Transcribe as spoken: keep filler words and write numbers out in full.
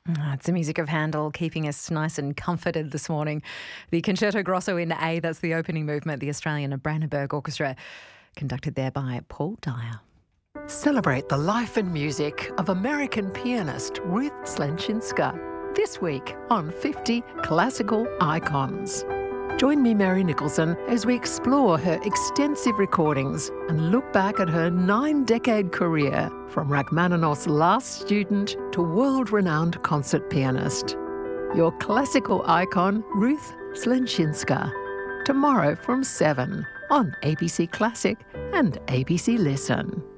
Ah, it's the music of Handel keeping us nice and comforted this morning. The Concerto Grosso in A, that's the opening movement, the Australian Brandenburg Orchestra, conducted there by Paul Dyer. Celebrate the life and music of American pianist Ruth Slenczynska this week on fifty Classical Icons. Join me, Mary Nicholson, as we explore her extensive recordings and look back at her nine-decade career from Rachmaninoff's last student to world-renowned concert pianist. Your classical icon, Ruth Slenczynska. Tomorrow from seven on A B C Classic and A B C Listen.